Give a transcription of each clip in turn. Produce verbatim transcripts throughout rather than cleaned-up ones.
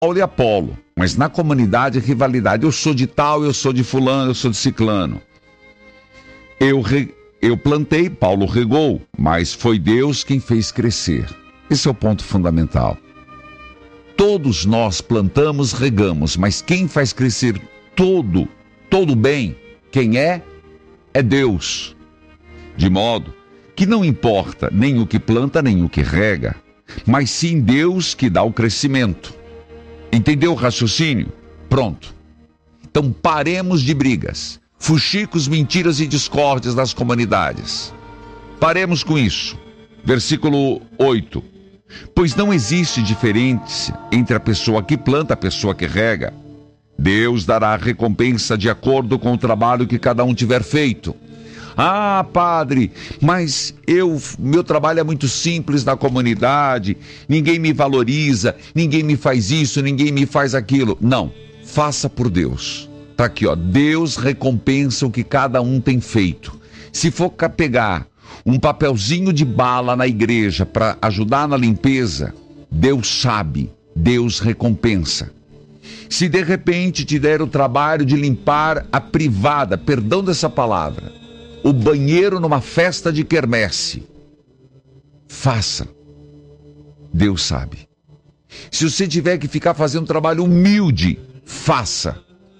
Paulo e Apolo, mas na comunidade rivalidade. Eu sou de tal, eu sou de fulano, eu sou de ciclano. Eu, re... eu plantei, Paulo regou, mas foi Deus quem fez crescer. Esse é o ponto fundamental. Todos nós plantamos, regamos, mas quem faz crescer todo, todo bem, quem é? É Deus. De modo que não importa nem o que planta, nem o que rega, mas sim Deus que dá o crescimento. Entendeu o raciocínio? Pronto. Então paremos de brigas, fuxicos, mentiras e discórdias das comunidades. Paremos com isso. Versículo oito. Pois não existe diferença entre a pessoa que planta e a pessoa que rega. Deus dará a recompensa de acordo com o trabalho que cada um tiver feito. Ah, padre, mas eu, meu trabalho é muito simples na comunidade, ninguém me valoriza, ninguém me faz isso, ninguém me faz aquilo. Não, faça por Deus. Tá aqui, ó, Deus recompensa o que cada um tem feito. Se for pegar um papelzinho de bala na igreja para ajudar na limpeza, Deus sabe, Deus recompensa. Se de repente te der o trabalho de limpar a privada, perdão dessa palavra, o banheiro numa festa de quermesse, faça. Deus sabe. Se você tiver que ficar fazendo um trabalho humilde, faça.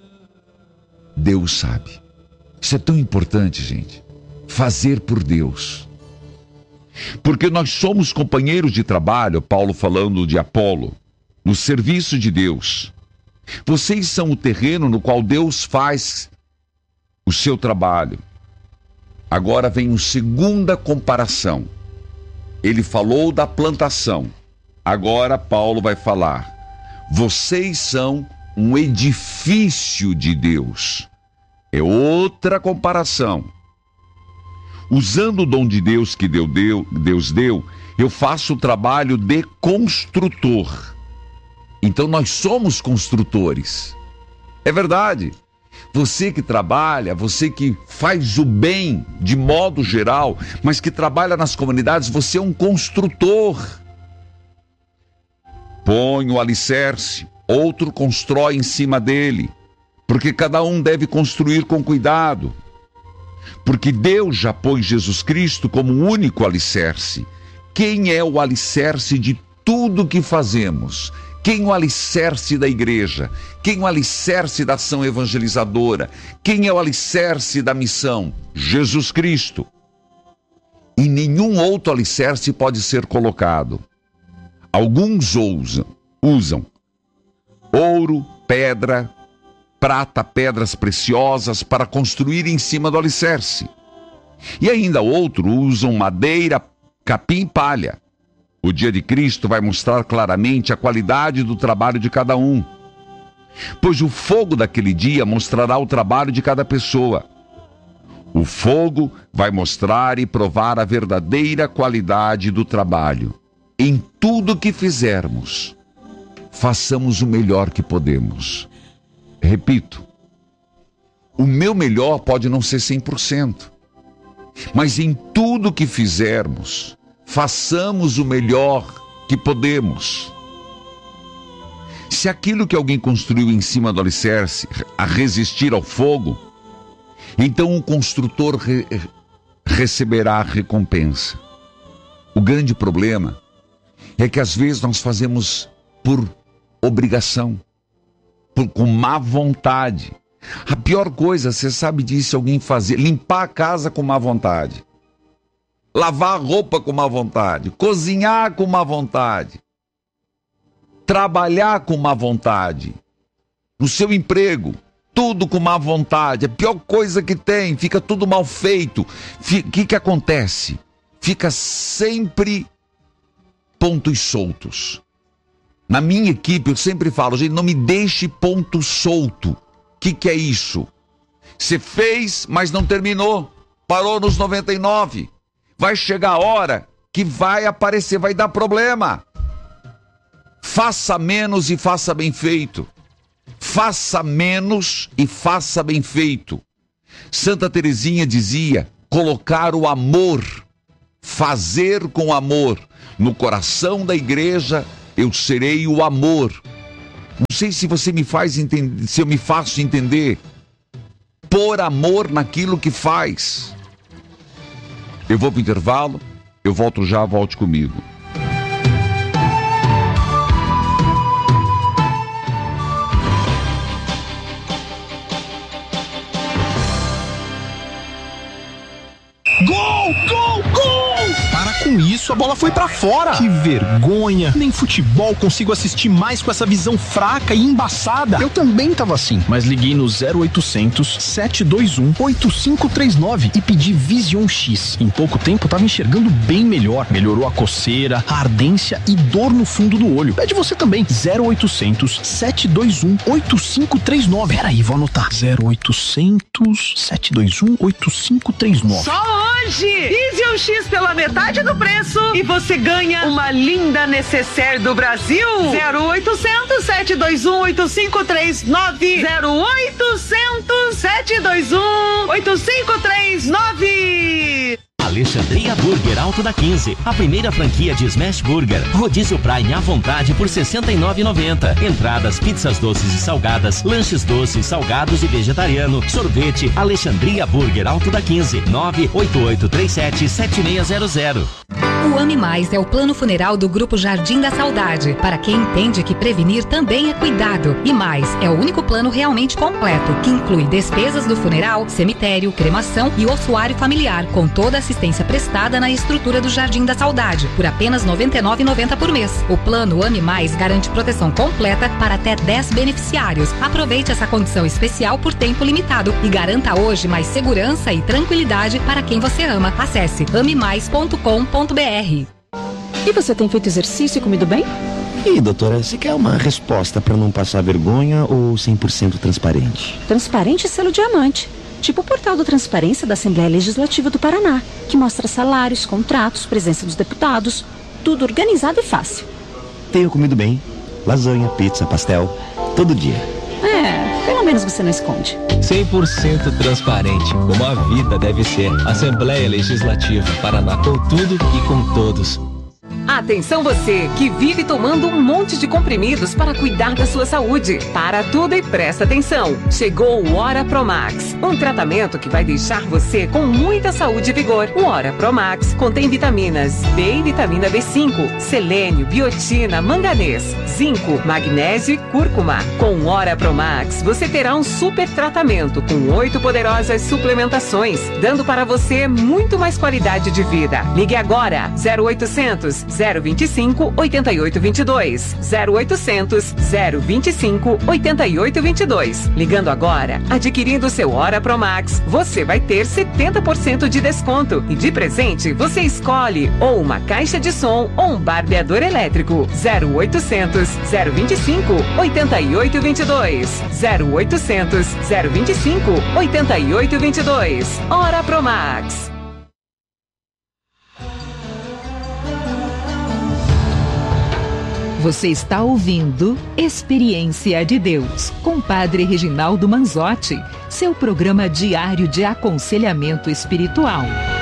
Deus sabe. Isso é tão importante, gente. Fazer por Deus. Porque nós somos companheiros de trabalho, Paulo falando de Apolo, no serviço de Deus. Vocês são o terreno no qual Deus faz o seu trabalho. Agora vem uma segunda comparação. Ele falou da plantação. Agora Paulo vai falar. Vocês são um edifício de Deus. É outra comparação. Usando o dom de Deus que deu, deu, Deus deu, eu faço o trabalho de construtor. Então nós somos construtores. É verdade. Você que trabalha, você que faz o bem de modo geral, mas que trabalha nas comunidades, você é um construtor. Põe o alicerce, outro constrói em cima dele, porque cada um deve construir com cuidado. Porque Deus já pôs Jesus Cristo como o único alicerce. Quem é o alicerce de tudo que fazemos? Quem é o alicerce da igreja? Quem é o alicerce da ação evangelizadora? Quem é o alicerce da missão? Jesus Cristo. E nenhum outro alicerce pode ser colocado. Alguns usam, usam ouro, pedra, prata, pedras preciosas para construir em cima do alicerce. E ainda outros usam madeira, capim e palha. O dia de Cristo vai mostrar claramente a qualidade do trabalho de cada um. Pois o fogo daquele dia mostrará o trabalho de cada pessoa. O fogo vai mostrar e provar a verdadeira qualidade do trabalho. Em tudo que fizermos, façamos o melhor que podemos. Repito, o meu melhor pode não ser cem por cento, mas em tudo que fizermos, façamos o melhor que podemos. Se aquilo que alguém construiu em cima do alicerce a resistir ao fogo, então o construtor re- receberá a recompensa. O grande problema é que às vezes nós fazemos por obrigação, por, com má vontade. A pior coisa, você sabe disso, alguém fazer, limpar a casa com má vontade, lavar a roupa com má vontade, cozinhar com má vontade, trabalhar com má vontade, no seu emprego, tudo com má vontade, a pior coisa que tem, fica tudo mal feito. O que que acontece? Fica sempre pontos soltos. Na minha equipe eu sempre falo, gente, não me deixe ponto solto. O que que é isso? Você fez, mas não terminou, parou nos noventa e nove. Vai chegar a hora que vai aparecer, vai dar problema. Faça menos e faça bem feito. Faça menos e faça bem feito. Santa Teresinha dizia, colocar o amor, fazer com amor. No coração da igreja, eu serei o amor. Não sei se você me faz entender, se eu me faço entender. Por amor naquilo que faz. Eu vou para o intervalo, eu volto já, volte comigo. Gol! Gol! Gol! Para com isso, a bola foi pra fora. Que vergonha. Nem futebol consigo assistir mais com essa visão fraca e embaçada. Eu também tava assim, mas liguei no zero oitocentos, sete dois um, oito cinco três nove e pedi Vision X. Em pouco tempo tava enxergando bem melhor. Melhorou a coceira, a ardência e dor no fundo do olho. Pede você também. zero oitocentos, sete dois um, oito cinco três nove. Peraí, vou anotar. zero oitocentos, sete dois um, oito cinco três nove. Só hoje! Vision X pela metade do preço e você ganha uma linda necessaire do Brasil. zero oitocentos, sete dois um, oito cinco três nove. zero oitocentos, sete dois um, oito cinco três nove. Alexandria Burger Alto da quinze, a primeira franquia de Smash Burger. Rodízio Prime à vontade por sessenta e nove reais e noventa centavos. Entradas, pizzas doces e salgadas, lanches doces, salgados e vegetariano, sorvete. Alexandria Burger Alto da quinze, nove oito oito três sete, sete seis zero zero. O Ame Mais é o plano funeral do Grupo Jardim da Saudade, para quem entende que prevenir também é cuidado. E mais, é o único plano realmente completo, que inclui despesas do funeral, cemitério, cremação e ossuário familiar, com toda a assistência prestada na estrutura do Jardim da Saudade, por apenas noventa e nove reais e noventa centavos por mês. O plano Ame Mais garante proteção completa para até dez beneficiários. Aproveite essa condição especial por tempo limitado e garanta hoje mais segurança e tranquilidade para quem você ama. Acesse ame mais ponto com ponto b r. E você tem feito exercício e comido bem? E doutora, você quer uma resposta para não passar vergonha ou cem por cento transparente? Transparente e selo diamante. Tipo o portal da Transparência da Assembleia Legislativa do Paraná, que mostra salários, contratos, presença dos deputados, tudo organizado e fácil. Tenho comido bem. Lasanha, pizza, pastel, todo dia. É, pelo menos você não esconde. cem por cento transparente, como a vida deve ser. Assembleia Legislativa, Paraná, com tudo e com todos. Atenção você que vive tomando um monte de comprimidos para cuidar da sua saúde. Para tudo e presta atenção. Chegou o Ora Promax, um tratamento que vai deixar você com muita saúde e vigor. O Ora Promax contém vitaminas B e vitamina B cinco, selênio, biotina, manganês, zinco, magnésio e cúrcuma. Com o Ora Promax você terá um super tratamento com oito poderosas suplementações, dando para você muito mais qualidade de vida. Ligue agora, zero oitocentos, zero vinte e cinco, oitenta e oito vinte e dois, zero oitocentos, zero vinte e cinco, oitenta e oito vinte e dois. Ligando agora, adquirindo seu Ora Promax, você vai ter setenta por cento de desconto e de presente você escolhe ou uma caixa de som ou um barbeador elétrico. zero oitocentos, zero vinte e cinco, oitenta e oito vinte e dois, zero oitocentos, zero vinte e cinco, oitenta e oito vinte e dois. Ora Promax. Você está ouvindo Experiência de Deus, com Padre Reginaldo Manzotti, seu programa diário de aconselhamento espiritual.